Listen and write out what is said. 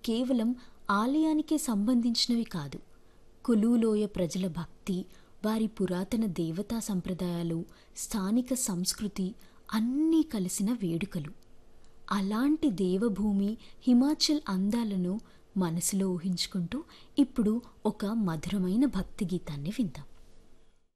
కేవలం ఆలయానికే సంబంధించినవి కాదు. కులులోయ ప్రజల భక్తి, వారి పురాతన దేవతా సంప్రదాయాలు, స్థానిక సంస్కృతి అన్నీ కలిసిన వేడుకలు. అలాంటి దేవభూమి హిమాచల్ అందాలను మనసులో ఊహించుకుంటూ ఇప్పుడు ఒక మధురమైన భక్తి గీతాన్ని విందాం.